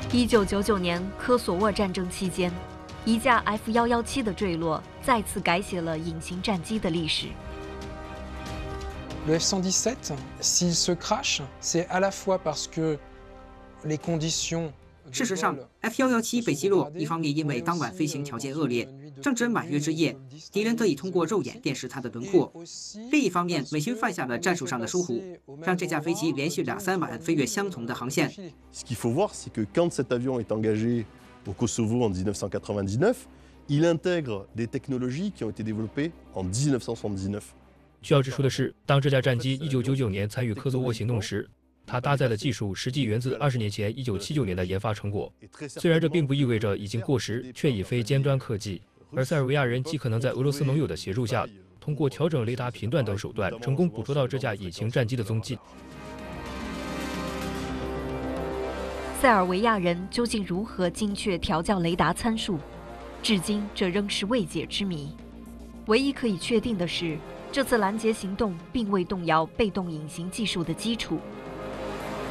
1999年科索沃战争期间，一架 F-117的坠落，再次改写了隐形战机的历史。 Le F-117, s'il se crache, c'est à la fois parce que les conditions 事实上 ，F-117被击落，一方面因为当晚飞行条件恶劣，正值满月之夜，敌人得以通过肉眼辨识它的轮廓；另一方面，美军犯下了战术上的疏忽，让这架飞机连续2-3晚飞越相同的航线。 Ce qu'il faut voir, c'est que quand cet avion est engagé au Kosovo en 1999, il intègre des technologies qui ont été développées en 1979。 需要指出的是，当这架战机1999年参与科索沃行动时，它搭载的技术实际源自20年前1979年的研发成果。虽然这并不意味着已经过时，却已非尖端科技。而塞尔维亚人极可能在俄罗斯盟友的协助下，通过调整雷达频段等手段，成功捕捉到这架隐形战机的踪迹。 塞尔维亚人究竟如何精确调校雷达参数？至今这仍是未解之谜。唯一可以确定的是，这次拦截行动并未动摇被动隐形技术的基础。